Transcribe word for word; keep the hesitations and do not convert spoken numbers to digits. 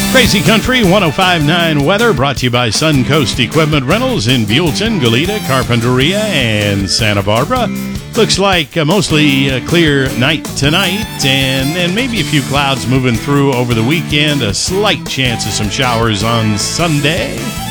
Crazy Country one oh five point nine weather brought to you by Suncoast Equipment Rentals in Buellton, Goleta, Carpinteria, and Santa Barbara. Looks like a mostly a clear night tonight, and then maybe a few clouds moving through over the weekend. A slight chance of some showers on Sunday.